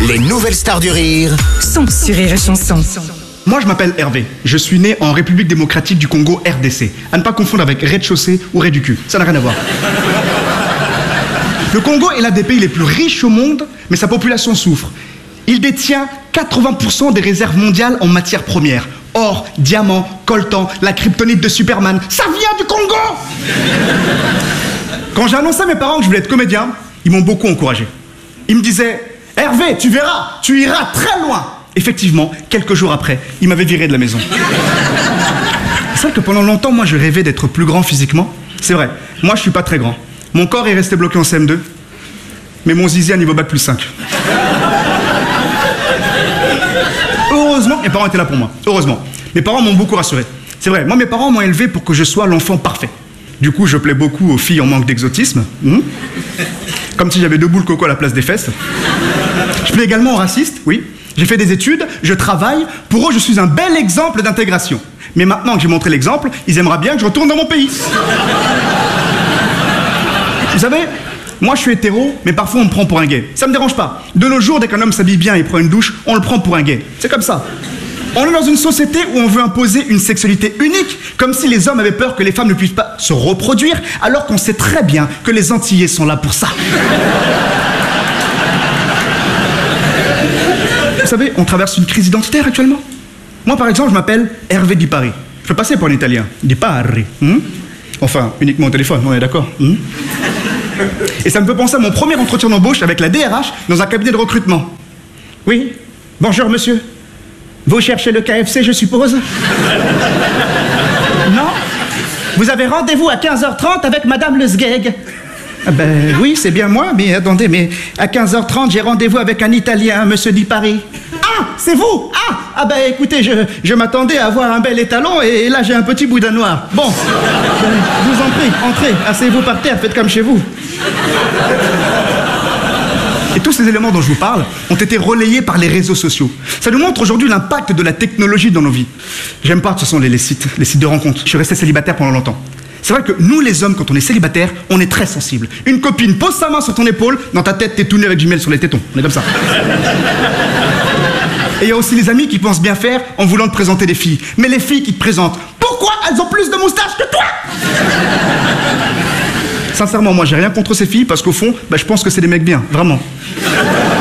Les nouvelles stars du rire sont sur Rire et Chanson. Moi, je m'appelle Hervé. Je suis né en République démocratique du Congo, RDC. À ne pas confondre avec rez-de-chaussée ou rez du cul. Ça n'a rien à voir. Le Congo est l'un des pays les plus riches au monde, mais sa population souffre. Il détient 80% des réserves mondiales en matières premières. Or, diamants, coltan, la kryptonite de Superman, ça vient du Congo! Quand j'ai annoncé à mes parents que je voulais être comédien, ils m'ont beaucoup encouragé. Ils me disaient « Hervé, tu verras, tu iras très loin !» Effectivement, quelques jours après, ils m'avaient viré de la maison. C'est vrai que pendant longtemps, moi, je rêvais d'être plus grand physiquement. C'est vrai, moi, je suis pas très grand. Mon corps est resté bloqué en CM2, mais mon zizi à niveau bac plus 5. Heureusement, mes parents étaient là pour moi. Heureusement. Mes parents m'ont beaucoup rassuré. C'est vrai, moi, mes parents m'ont élevé pour que je sois l'enfant parfait. Du coup, je plais beaucoup aux filles en manque d'exotisme. Comme si j'avais 2 boules coco à la place des fesses. Je plais également aux racistes, oui. J'ai fait des études, je travaille. Pour eux, je suis un bel exemple d'intégration. Mais maintenant que j'ai montré l'exemple, ils aimeraient bien que je retourne dans mon pays. Vous savez, moi je suis hétéro, mais parfois on me prend pour un gay. Ça me dérange pas. De nos jours, dès qu'un homme s'habille bien et prend une douche, on le prend pour un gay. C'est comme ça. On est dans une société où on veut imposer une sexualité unique, comme si les hommes avaient peur que les femmes ne puissent pas se reproduire, alors qu'on sait très bien que les Antillais sont là pour ça. Vous savez, on traverse une crise identitaire actuellement. Moi, par exemple, je m'appelle Hervé Di Pari. Je peux passer pour un italien. Di Pari. Enfin, uniquement au téléphone, on est d'accord. Et ça me fait penser à mon premier entretien d'embauche avec la DRH dans un cabinet de recrutement. Oui, bonjour monsieur. Vous cherchez le KFC, je suppose? Non? Vous avez rendez-vous à 15h30 avec madame Le Sgeg. Ah ben oui, c'est bien moi, mais attendez, mais à 15h30, j'ai rendez-vous avec un Italien, monsieur Di Pari. Ah, c'est vous? Ah ben écoutez, je m'attendais à avoir un bel étalon et là j'ai un petit boudin noir. Bon, je vous en prie, entrez, asseyez-vous par terre, faites comme chez vous. Et tous ces éléments dont je vous parle ont été relayés par les réseaux sociaux. Ça nous montre aujourd'hui l'impact de la technologie dans nos vies. J'aime pas, ce sont les sites de rencontres. Je suis resté célibataire pendant longtemps. C'est vrai que nous, les hommes, quand on est célibataire, on est très sensible. Une copine pose sa main sur ton épaule, dans ta tête, t'es tout nu avec du miel sur les tétons. On est comme ça. Et il y a aussi les amis qui pensent bien faire en voulant te présenter des filles. Mais les filles qui te présentent, pourquoi elles ont plus de moustaches que toi? Sincèrement, moi, j'ai rien contre ces filles parce qu'au fond, je pense que c'est des mecs bien, vraiment.